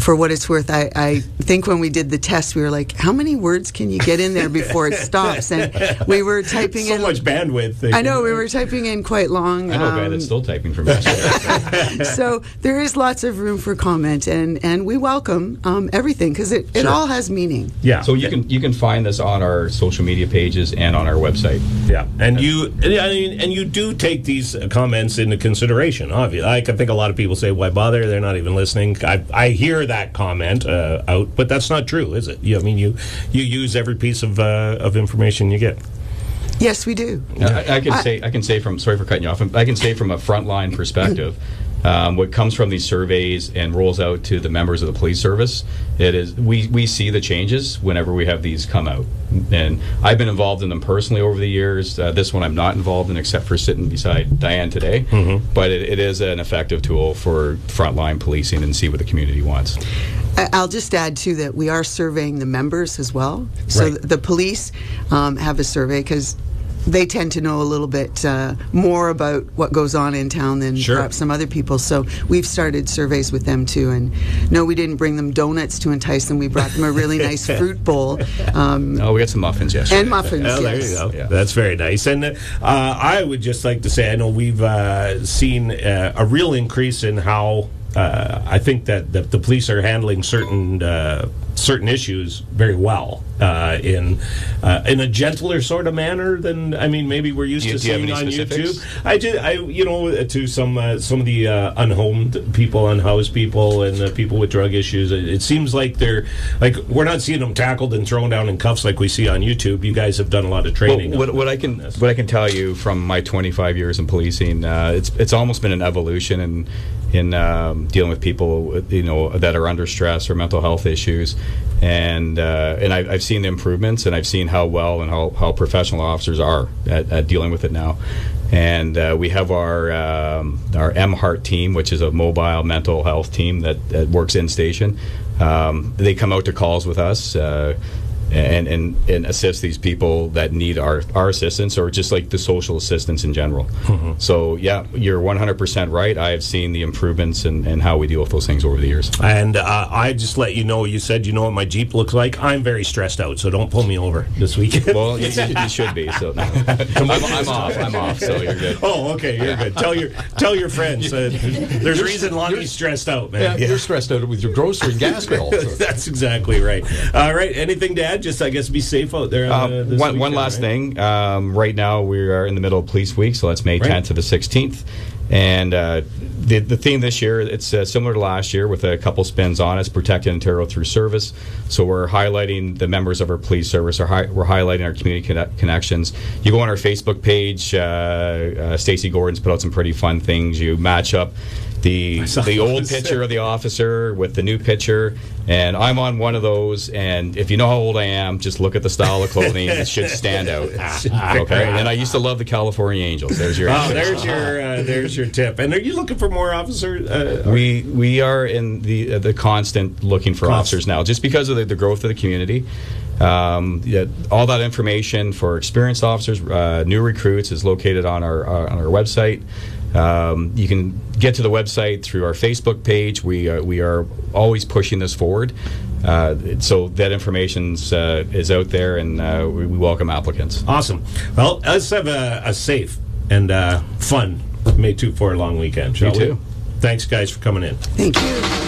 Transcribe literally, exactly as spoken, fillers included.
for what it's worth, I, I think when we did the test, we were like, how many words can you get in there before it stops? And we were typing so in... So much bandwidth. I know, we were typing in quite long. I know um, a guy that's still typing from yesterday. So there is lots of room for comment, and, and we welcome um, everything, because it, it sure. all has meaning. Yeah. So you can you can find this on our social media pages and on our website. Yeah, and you I mean, and you do take these comments into consideration. Obviously, I think a lot of people say, "Why bother? They're not even listening." I, I hear that comment uh, out, but that's not true, is it? You, I mean, you you use every piece of uh, of information you get. Yes, we do. I, I can I, say I can say from sorry for cutting you off. I can say from a frontline perspective. Um, what comes from these surveys and rolls out to the members of the police service, it is we, we see the changes whenever we have these come out. And I've been involved in them personally over the years. Uh, this one I'm not involved in, except for sitting beside Diane today. Mm-hmm. But it, it is an effective tool for frontline policing and see what the community wants. I'll just add, too, that we are surveying the members as well. So right. the police um, have a survey, because they tend to know a little bit uh, more about what goes on in town than sure. perhaps some other people. So we've started surveys with them, too. And no, we didn't bring them donuts to entice them. We brought them a really nice fruit bowl. Um, oh, we got some muffins yesterday. And muffins, oh, yes. there you go. Yeah. That's very nice. And uh, I would just like to say, I know we've uh, seen uh, a real increase in how uh, I think that the, the police are handling certain uh, certain issues very well uh, in uh, in a gentler sort of manner than I mean maybe we're used do you, to do you seeing have any on specifics? YouTube. I just I you know to some uh, some of the uh, unhomed people, unhoused people, and uh, people with drug issues. It, it seems like they're like we're not seeing them tackled and thrown down in cuffs like we see on YouTube. You guys have done a lot of training. Well, what, what I can what I can tell you from my twenty-five years in policing, uh, it's it's almost been an evolution in in um, dealing with people you know that are under stress or mental health issues. And uh, and I've, I've seen the improvements, and I've seen how well and how, how professional officers are at, at dealing with it now. And uh, we have our um, our M Heart team, which is a mobile mental health team that, that works in station. Um, they come out to calls with us uh, and, and and assist these people that need our, our assistance, or just like the social assistance in general. Mm-hmm. So yeah, you're one hundred percent right. I have seen the improvements in, in how we deal with those things over the years. And uh, I just let you know, you said you know what my Jeep looks like. I'm very stressed out, so don't pull me over this weekend. Well, you, you should be. So no. I'm, I'm off. I'm off. So you're good. Oh, okay, you're good. Tell your tell your friends. Uh, there's a reason Lonnie's stressed out, man. Yeah, yeah, you're stressed out with your grocery and gas bill. So. That's exactly right. All right, anything to add? Just I guess be safe out there. Uh, uh, this one, weekend, one last right? thing. Um, right now we are in the middle of Police Week, so that's May tenth right. to the sixteenth. And uh, the the theme this year, it's uh, similar to last year with a couple spins on it. It's Protecting Ontario Through Service. So we're highlighting the members of our police service. Our hi- we're highlighting our community conne- connections. You go on our Facebook page. Uh, uh, Stacey Gordon's put out some pretty fun things. You match up the the old picture of the officer with the new picture, and I'm on one of those. And if you know how old I am, just look at the style of clothing; it should stand out. Okay. And I used to love the California Angels. There's your. Oh, there's your uh, there's your tip. And are you looking for more officers? Uh, we we are in the uh, the constant looking for constant. officers now, just because of the, the growth of the community. Um, yeah, all that information for experienced officers, uh, new recruits, is located on our uh, on our website. Um, you can get to the website through our Facebook page. We uh, we are always pushing this forward, uh, so that information uh, is out there, and uh, we, we welcome applicants. Awesome. Well, let's have a, a safe and uh, fun May two four long weekend, shall you we? too. Thanks, guys, for coming in. Thank you.